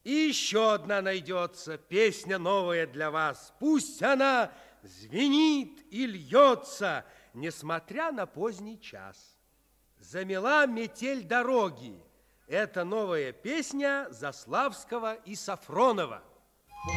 И еще одна найдется, песня новая для вас. Пусть она звенит и льется, несмотря на поздний час. Замела метель дороги. Это новая песня Заславского и Сафронова.